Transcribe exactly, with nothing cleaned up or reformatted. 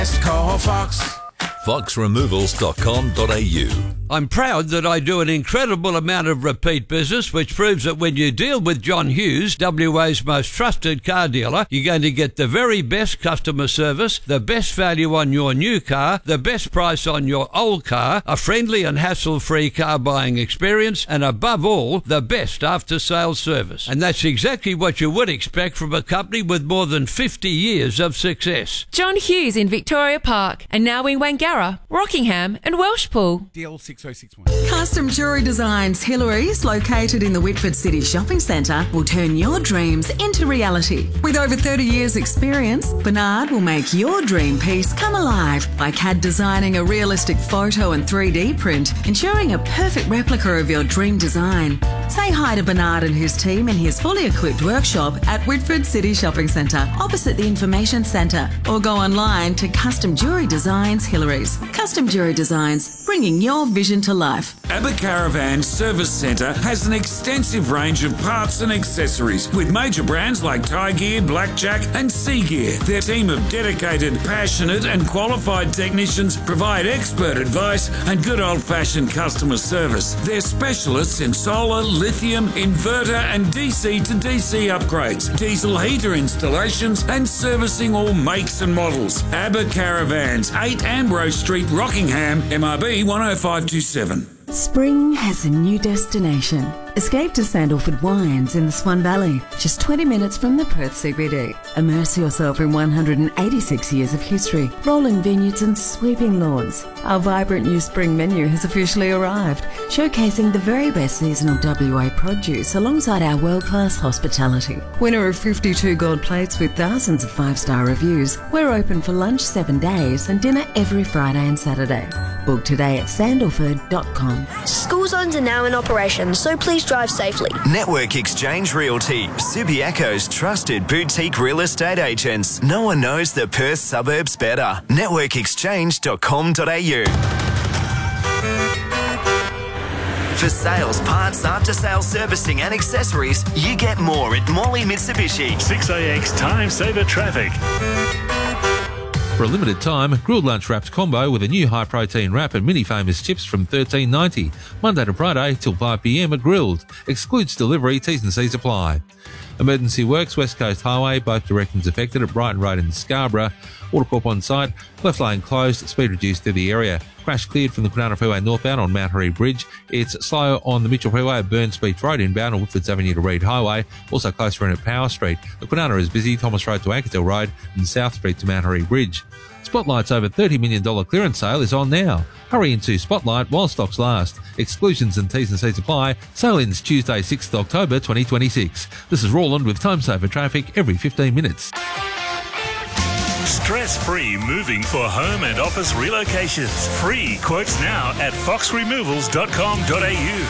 Call Fox. fox removals dot com dot a u. I'm proud that I do an incredible amount of repeat business, which proves that when you deal with John Hughes, W A's most trusted car dealer, you're going to get the very best customer service, the best value on your new car, the best price on your old car, a friendly and hassle-free car buying experience, and above all, the best after-sales service. And that's exactly what you would expect from a company with more than fifty years of success. John Hughes in Victoria Park, and now in Wangara, Rockingham and Welshpool. D L six oh six one. Custom Jewellery Designs Hillary's, located in the Whitford City Shopping Centre, will turn your dreams into reality. With over thirty years experience, Bernard will make your dream piece come alive by C A D designing a realistic photo and three D print, ensuring a perfect replica of your dream design. Say hi to Bernard and his team in his fully equipped workshop at Whitford City Shopping Centre, opposite the Information Centre, or go online to Custom Jewellery Designs Hillary's. Custom Jewellery Designs, bringing your vision to life. Abba Caravan Service Centre has an extensive range of parts and accessories with major brands like Thai Gear, Blackjack and Sea Gear. Their team of dedicated, passionate and qualified technicians provide expert advice and good old-fashioned customer service. They're specialists in solar, lithium, inverter and D C to D C upgrades, diesel heater installations and servicing all makes and models. Abba Caravans, eight Ambrose Street, Rockingham, M R B one oh five two seven. Spring has a new destination. Escape to Sandalford Wines in the Swan Valley, just twenty minutes from the Perth C B D. Immerse yourself in one hundred eighty-six years of history, rolling vineyards and sweeping lawns. Our vibrant new spring menu has officially arrived, showcasing the very best seasonal W A produce alongside our world-class hospitality. Winner of fifty-two gold plates with thousands of five-star reviews, we're open for lunch seven days and dinner every Friday and Saturday. Book today at sandalford dot com. School zones are now in operation, so please drive safely. Network Exchange Realty, Subiaco's trusted boutique real estate agents. No one knows the Perth suburbs better. network exchange dot com dot a u. For sales, parts, after-sales servicing and accessories, you get more at Morley Mitsubishi. six A X Time Saver Traffic. For a limited time, grilled lunch wrapped combo with a new high-protein wrap and mini famous chips from thirteen ninety. Monday to Friday till five p m at Grilled. Excludes delivery, T's and C's apply. Emergency works, West Coast Highway, both directions affected at Brighton Road in Scarborough. Watercorp on site, left lane closed, speed reduced through the area. Crash cleared from the Quinana Freeway northbound on Mount Harry Bridge. It's slow on the Mitchell Freeway at Burns Beach Road inbound on Woodfords Avenue to Reed Highway. Also closer in at Power Street. The Quinana is busy, Thomas Road to Ankersdale Road and South Street to Mount Harry Bridge. Spotlight's over thirty million dollars clearance sale is on now. Hurry into Spotlight while stocks last. Exclusions and T's and C's apply. Sale ends Tuesday, sixth of October twenty twenty-six. This is Roland with Time Saver Traffic every fifteen minutes. Stress-free moving for home and office relocations. Free quotes now at fox removals dot com dot a u.